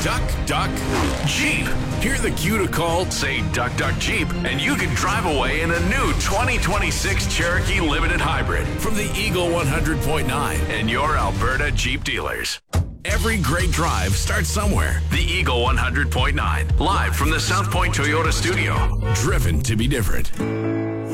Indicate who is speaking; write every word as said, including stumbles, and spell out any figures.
Speaker 1: Duck, Duck, Jeep. Hear the cue to call, say Duck, Duck, Jeep, and you can drive away in a new twenty twenty-six Cherokee Limited Hybrid from the Eagle one hundred point nine and your Alberta Jeep dealers. Every great drive starts somewhere. The Eagle one hundred point nine, live from the South Point Toyota studio. Driven to be different.